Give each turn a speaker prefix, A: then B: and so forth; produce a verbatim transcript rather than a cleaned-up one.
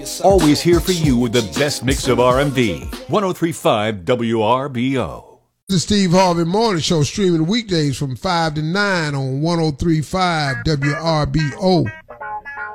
A: Always here for you with the best mix of R and B. one oh three point five W R B O.
B: This is Steve Harvey Morning Show, streaming weekdays from five to nine on one oh three point five W R B O.